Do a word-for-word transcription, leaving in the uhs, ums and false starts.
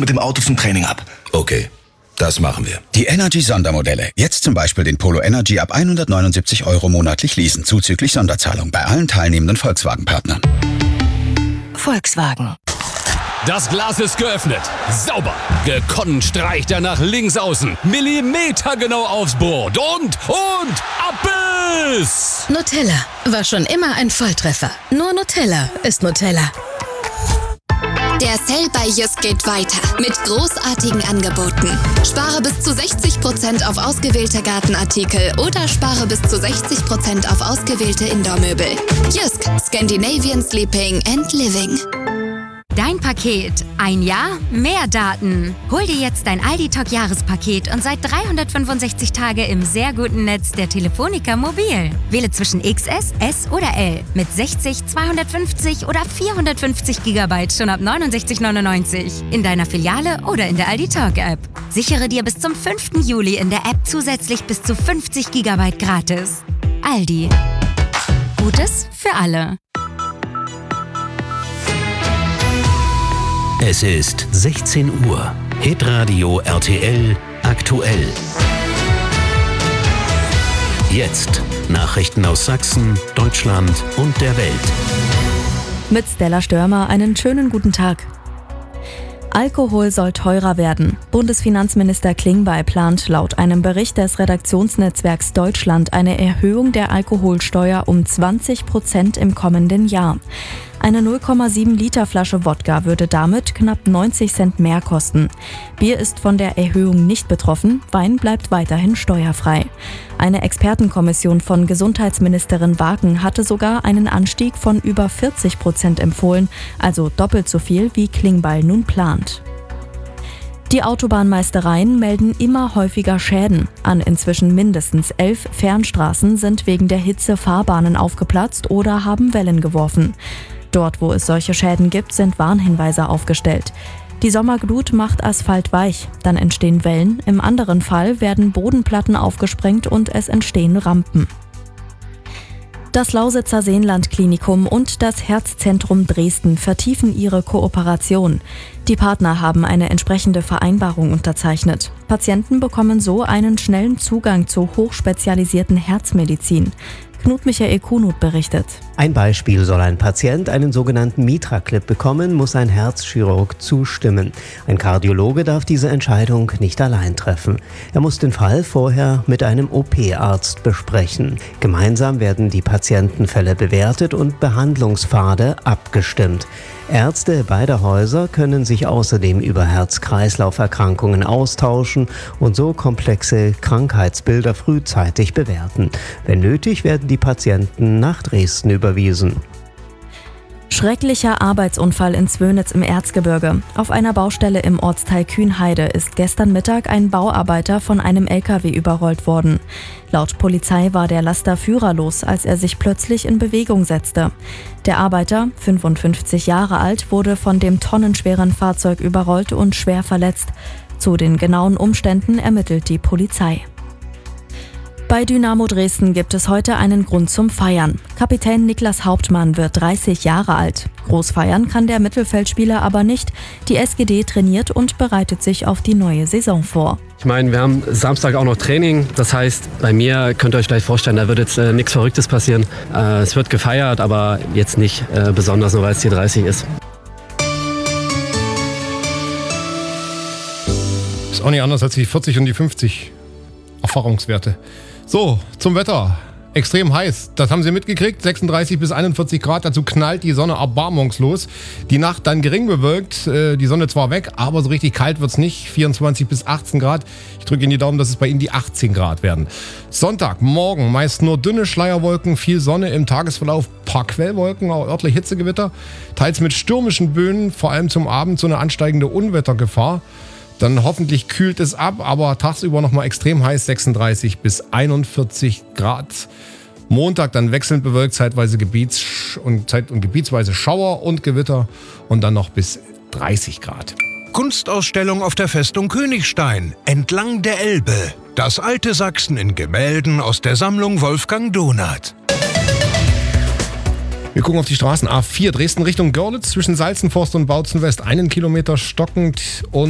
mit dem Auto zum Training ab. Okay, das machen wir. Die Energy-Sondermodelle. Jetzt zum Beispiel den Polo Energy ab hundertneunundsiebzig Euro monatlich leasen, zuzüglich Sonderzahlung bei allen teilnehmenden Volkswagen-Partnern. Volkswagen. Das Glas ist geöffnet. Sauber. Gekonnt streicht er nach links außen. Millimetergenau aufs Board. Und, und, Abbiss! Nutella war schon immer ein Volltreffer. Nur Nutella ist Nutella. Der Sale bei Jysk geht weiter mit großartigen Angeboten. Spare bis zu sechzig Prozent auf ausgewählte Gartenartikel oder spare bis zu sechzig Prozent auf ausgewählte Indoor-Möbel. Jysk, Scandinavian Sleeping and Living. Dein Paket. Ein Jahr, mehr Daten. Hol dir jetzt dein Aldi-Talk-Jahrespaket und seit dreihundertfünfundsechzig Tage im sehr guten Netz der Telefonica Mobil. Wähle zwischen X S, S oder L mit sechzig, zweihundertfünfzig oder vierhundertfünfzig Gigabyte schon ab neunundsechzig neunundneunzig in deiner Filiale oder in der Aldi-Talk-App. Sichere dir bis zum fünften Juli in der App zusätzlich bis zu fünfzig Gigabyte gratis. Aldi. Gutes für alle. Es ist sechzehn Uhr. Hitradio R T L aktuell. Jetzt Nachrichten aus Sachsen, Deutschland und der Welt. Mit Stella Störmer einen schönen guten Tag. Alkohol soll teurer werden. Bundesfinanzminister Klingbeil plant laut einem Bericht des Redaktionsnetzwerks Deutschland eine Erhöhung der Alkoholsteuer um zwanzig Prozent im kommenden Jahr. Eine null Komma sieben Liter Flasche Wodka würde damit knapp neunzig Cent mehr kosten. Bier ist von der Erhöhung nicht betroffen, Wein bleibt weiterhin steuerfrei. Eine Expertenkommission von Gesundheitsministerin Wagen hatte sogar einen Anstieg von über vierzig Prozent empfohlen, also doppelt so viel wie Klingbeil nun plant. Die Autobahnmeistereien melden immer häufiger Schäden. An inzwischen mindestens elf Fernstraßen sind wegen der Hitze Fahrbahnen aufgeplatzt oder haben Wellen geworfen. Dort, wo es solche Schäden gibt, sind Warnhinweise aufgestellt. Die Sommerglut macht Asphalt weich, dann entstehen Wellen, im anderen Fall werden Bodenplatten aufgesprengt und es entstehen Rampen. Das Lausitzer Seenland-Klinikum und das Herzzentrum Dresden vertiefen ihre Kooperation. Die Partner haben eine entsprechende Vereinbarung unterzeichnet. Patienten bekommen so einen schnellen Zugang zu hochspezialisierten Herzmedizin. Knut Michael Kunut berichtet. Ein Beispiel: Soll ein Patient einen sogenannten Mitra-Clip bekommen, muss ein Herzchirurg zustimmen. Ein Kardiologe darf diese Entscheidung nicht allein treffen. Er muss den Fall vorher mit einem O P-Arzt besprechen. Gemeinsam werden die Patientenfälle bewertet und Behandlungspfade abgestimmt. Ärzte beider Häuser können sich außerdem über Herz-Kreislauf-Erkrankungen austauschen und so komplexe Krankheitsbilder frühzeitig bewerten. Wenn nötig, werden die Patienten nach Dresden überwiesen. Schrecklicher Arbeitsunfall in Zwönitz im Erzgebirge. Auf einer Baustelle im Ortsteil Kühnheide ist gestern Mittag ein Bauarbeiter von einem L K W überrollt worden. Laut Polizei war der Laster führerlos, als er sich plötzlich in Bewegung setzte. Der Arbeiter, fünfundfünfzig Jahre alt, wurde von dem tonnenschweren Fahrzeug überrollt und schwer verletzt. Zu den genauen Umständen ermittelt die Polizei. Bei Dynamo Dresden gibt es heute einen Grund zum Feiern. Kapitän Niklas Hauptmann wird dreißig Jahre alt. Groß feiern kann der Mittelfeldspieler aber nicht. Die S G D trainiert und bereitet sich auf die neue Saison vor. Ich meine, wir haben Samstag auch noch Training. Das heißt, bei mir könnt ihr euch gleich vorstellen, da wird jetzt äh, nichts Verrücktes passieren. Äh, es wird gefeiert, aber jetzt nicht äh, besonders, nur weil es hier dreißig ist. Ist auch nicht anders als die vierzig und die fünfzig Erfahrungswerte. So, zum Wetter. Extrem heiß, das haben Sie mitgekriegt, sechsunddreißig bis einundvierzig Grad, dazu knallt die Sonne erbarmungslos. Die Nacht dann gering bewölkt, die Sonne zwar weg, aber so richtig kalt wird's nicht, vierundzwanzig bis achtzehn Grad. Ich drücke Ihnen die Daumen, dass es bei Ihnen die achtzehn Grad werden. Sonntag, morgen meist nur dünne Schleierwolken, viel Sonne im Tagesverlauf, paar Quellwolken, auch örtlich Hitzegewitter, teils mit stürmischen Böen, vor allem zum Abend so eine ansteigende Unwettergefahr. Dann hoffentlich kühlt es ab, aber tagsüber nochmal extrem heiß, sechsunddreißig bis einundvierzig Grad. Montag dann wechselnd bewölkt, zeitweise Gebiets- und, Zeit- und gebietsweise Schauer und Gewitter und dann noch bis dreißig Grad. Kunstausstellung auf der Festung Königstein, entlang der Elbe. Das alte Sachsen in Gemälden aus der Sammlung Wolfgang Donath. Wir gucken auf die Straßen. A vier Dresden Richtung Görlitz zwischen Salzenforst und Bautzen West. Einen Kilometer stockend und